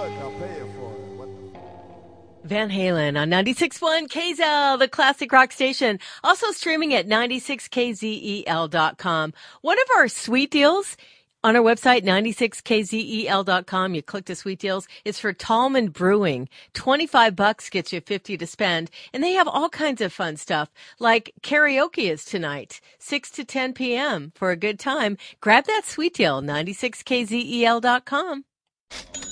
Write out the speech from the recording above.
work, I'll pay you for it. What the Van Halen on 96.1 KZL, the classic rock station. Also streaming at 96kzel.com. One of our sweet deals on our website, 96kzel.com, you click to sweet deals. It's for Tallman Brewing. $25 gets you 50 to spend. And they have all kinds of fun stuff, like karaoke is tonight, 6 to 10 p.m. for a good time. Grab that sweet deal, 96kzel.com.